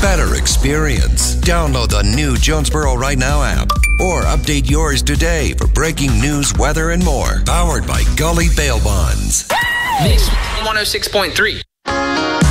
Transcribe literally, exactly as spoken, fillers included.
better experience. Download the new Jonesboro Right Now app or update yours today for breaking news, weather, and more. Powered by Gully Bail Bonds. Mix one oh six point three.